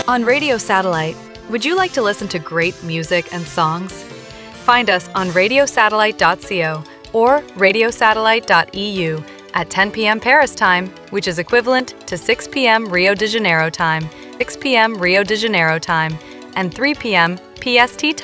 On Radio Satellite, would you like to listen to great music and songs? Find us on radiosatellite.co or radiosatellite.eu at 10 p.m. Paris time, which is equivalent to 6 p.m. Rio de Janeiro time, 6 p.m. Rio de Janeiro time, and 3 p.m. PST